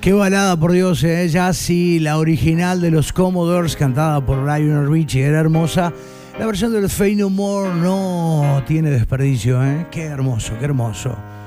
Qué balada, por Dios, ya sí, la original de los Commodores, cantada por Lionel Richie, era hermosa. La versión del Faith No More no tiene desperdicio, Qué hermoso, qué hermoso.